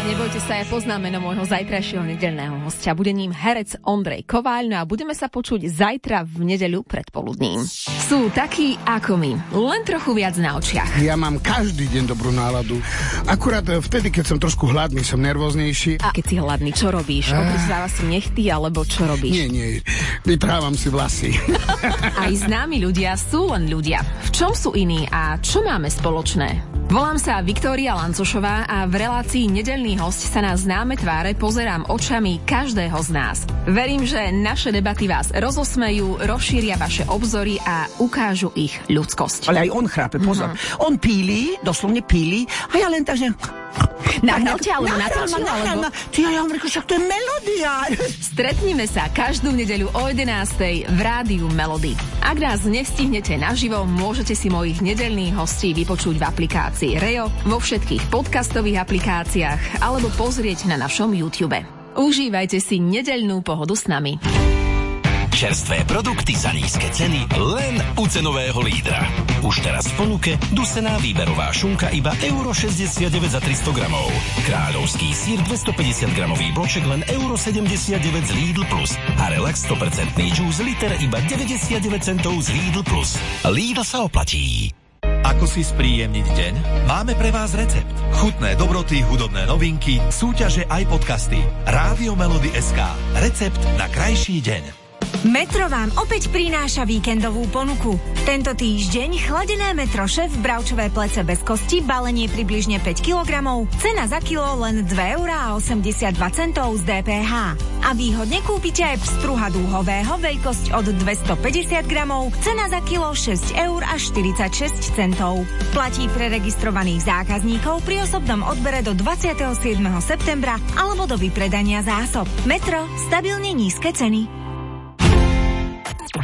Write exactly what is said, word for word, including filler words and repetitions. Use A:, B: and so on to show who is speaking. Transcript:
A: Nebojte sa, ja poznám meno môjho zajtrajšieho nedeľného hostia. Bude ním herec Ondrej Kováľ, no a budeme sa počuť zajtra v nedeľu predpoludním. Sú takí ako my, len trochu viac na očiach.
B: Ja mám každý deň dobrú náladu. Akurát vtedy, keď som trošku hladný, som nervóznejší.
A: A keď si hladný, čo robíš? Odrzáva si nechty, alebo čo robíš?
B: Nie, nie, vyprávam si vlasy.
A: Aj známi ľudia sú len ľudia. V čom sú iní a čo máme spoločné? Volám sa Viktória Lancošová a v relácii Nedeľný hosť sa na známe tváre pozerám očami každého z nás. Verím, že naše debaty vás rozosmejú, rozšíria vaše obzory a ukážu ich ľudskosť.
C: Ale aj on chrápe, pozor. Mm-hmm. On píli, doslovne píli, a ja len tak, že...
A: Nahnal ťa, alebo natočil, alebo...
C: Ty, ja vám reku, však to je melódia.
A: Stretnime sa každú nedeľu o jedenástej v rádiu Melody. Ak nás nestihnete naživo, môžete si mojich nedeľných hostí vypočuť v aplikácii Reo, vo všetkých podcastových aplikáciách alebo pozrieť na našom YouTube. Užívajte si nedeľnú pohodu s nami.
D: Čerstvé produkty za nízke ceny len u cenového lídra. Už teraz v ponuke dusená výberová šunka iba euro šesťdesiatdeväť za tristo gramov. Kráľovský sír dvestopäťdesiat gramový bloček len euro sedemdesiatdeväť z Lidl Plus. A relax sto percent džús liter iba deväťdesiatdeväť centov z Lidl Plus. Lidl sa oplatí.
E: Ako si spríjemniť deň? Máme pre vás recept. Chutné dobroty, hudobné novinky, súťaže aj podcasty. Rádio Melody bodka es ká. Recept na krajší deň.
F: Metro vám opäť prináša víkendovú ponuku. Tento týždeň chladené Metro Šef, bravčové plece bez kosti, balenie približne päť kilogramov, cena za kilo len dva eurá a osemdesiatdva centov z dé pé há. A výhodne kúpite aj pstruha dúhového, veľkosť od dvestopäťdesiat gramov, cena za kilo šesť eur a štyridsaťšesť centov. Platí pre registrovaných zákazníkov pri osobnom odbere do dvadsiateho siedmeho septembra alebo do vypredania zásob. Metro, stabilne nízke ceny.